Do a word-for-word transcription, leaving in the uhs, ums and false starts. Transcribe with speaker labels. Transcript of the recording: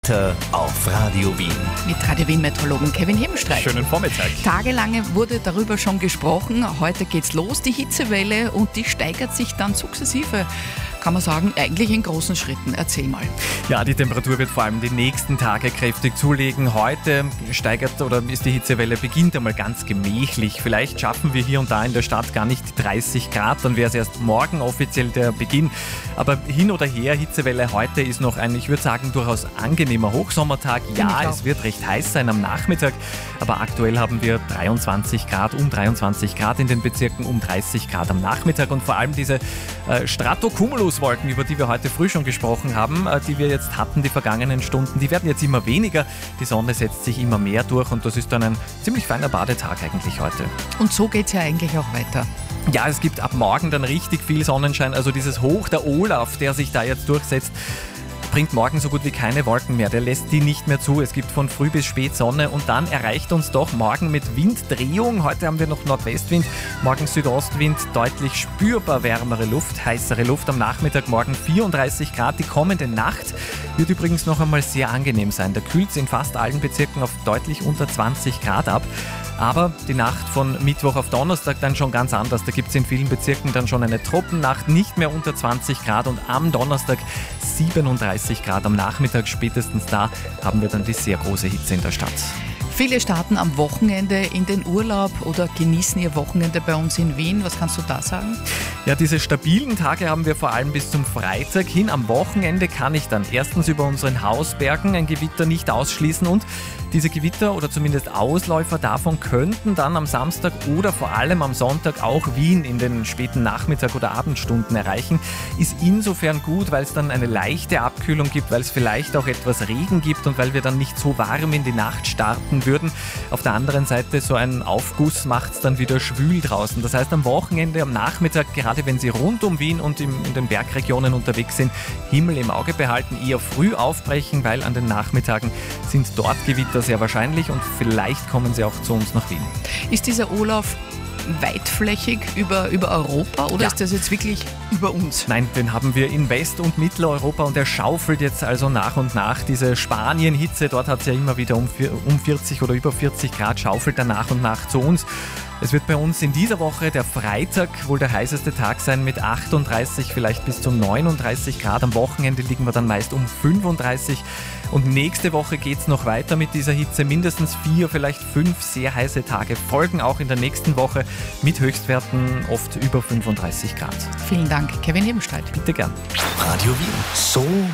Speaker 1: Auf Radio Wien.
Speaker 2: Mit Radio Wien-Meteorologen Kevin Hebenstreit.
Speaker 3: Schönen Vormittag.
Speaker 2: Tagelang wurde darüber schon gesprochen. Heute geht's los, die Hitzewelle, und die steigert sich dann sukzessive, kann man sagen, eigentlich in großen Schritten. Erzähl mal.
Speaker 3: Ja, die Temperatur wird vor allem die nächsten Tage kräftig zulegen. Heute steigert oder ist die Hitzewelle, beginnt einmal ganz gemächlich. Vielleicht schaffen wir hier und da in der Stadt gar nicht dreißig Grad, dann wäre es erst morgen offiziell der Beginn. Aber hin oder her, Hitzewelle heute ist noch ein, ich würde sagen, durchaus angenehmer Hochsommertag. Ja, es wird recht heiß sein am Nachmittag, aber aktuell haben wir dreiundzwanzig Grad, um dreiundzwanzig Grad in den Bezirken, um dreißig Grad am Nachmittag, und vor allem diese äh, Stratocumulus-Wolken, über die wir heute früh schon gesprochen haben, äh, die wir jetzt hatten, die vergangenen Stunden, die werden jetzt immer weniger. Die Sonne setzt sich immer mehr durch und das ist dann ein ziemlich feiner Badetag eigentlich heute.
Speaker 2: Und so geht es ja eigentlich auch weiter.
Speaker 3: Ja, es gibt ab morgen dann richtig viel Sonnenschein, also dieses Hoch der Olaf, der sich da jetzt durchsetzt, bringt morgen so gut wie keine Wolken mehr. Der lässt die nicht mehr zu. Es gibt von früh bis spät Sonne und dann erreicht uns doch morgen mit Winddrehung. Heute haben wir noch Nordwestwind, morgen Südostwind, deutlich spürbar wärmere Luft, heißere Luft. Am Nachmittag morgen vierunddreißig Grad. Die kommende Nacht wird übrigens noch einmal sehr angenehm sein. Da kühlt es in fast allen Bezirken auf deutlich unter zwanzig Grad ab. Aber die Nacht von Mittwoch auf Donnerstag dann schon ganz anders. Da gibt es in vielen Bezirken dann schon eine Tropennacht, nicht mehr unter zwanzig Grad, und am Donnerstag siebenunddreißig Grad. Am Nachmittag spätestens da haben wir dann die sehr große Hitze in der Stadt.
Speaker 2: Viele starten am Wochenende in den Urlaub oder genießen ihr Wochenende bei uns in Wien. Was kannst du da sagen?
Speaker 3: Ja, diese stabilen Tage haben wir vor allem bis zum Freitag hin. Am Wochenende kann ich dann erstens über unseren Hausbergen ein Gewitter nicht ausschließen, und diese Gewitter oder zumindest Ausläufer davon könnten dann am Samstag oder vor allem am Sonntag auch Wien in den späten Nachmittag- oder Abendstunden erreichen. Ist insofern gut, weil es dann eine leichte Abkühlung gibt, weil es vielleicht auch etwas Regen gibt und weil wir dann nicht so warm in die Nacht starten würden. Auf der anderen Seite, so ein Aufguss macht es dann wieder schwül draußen. Das heißt, am Wochenende, am Nachmittag, gerade wenn Sie rund um Wien und im, in den Bergregionen unterwegs sind, Himmel im Auge behalten, eher früh aufbrechen, weil an den Nachmittagen sind dort Gewitter sehr wahrscheinlich und vielleicht kommen sie auch zu uns nach Wien.
Speaker 2: Ist dieser Olaf weitflächig über, über Europa oder
Speaker 3: Ja.
Speaker 2: ist das jetzt wirklich über uns?
Speaker 3: Nein, den haben wir in West- und Mitteleuropa, und der schaufelt jetzt also nach und nach. Diese Spanien-Hitze, dort hat es ja immer wieder um, um vierzig oder über vierzig Grad, schaufelt er nach und nach zu uns. Es wird bei uns in dieser Woche der Freitag wohl der heißeste Tag sein mit achtunddreißig, vielleicht bis zu neununddreißig Grad. Am Wochenende liegen wir dann meist um fünfunddreißig. Und nächste Woche geht es noch weiter mit dieser Hitze. Mindestens vier, vielleicht fünf sehr heiße Tage folgen auch in der nächsten Woche mit Höchstwerten oft über fünfunddreißig Grad.
Speaker 2: Vielen Dank, Kevin Hebenstreit.
Speaker 3: Bitte gern.
Speaker 1: Radio Wien. So